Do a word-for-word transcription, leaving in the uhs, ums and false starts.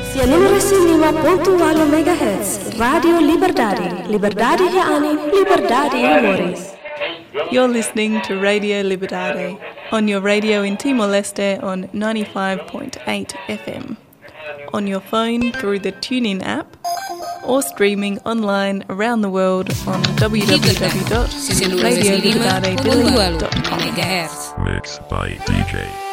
lima ponto delapan megahertz Radio Liberdade. Liberdade reani, liberdade amores. You're listening to Radio Liberdade on your radio in Timor-Leste on ninety-five point eight F M, on your phone through the TuneIn app, or streaming online around the world on w w w dot radio liberdade dot com. Mixed by D J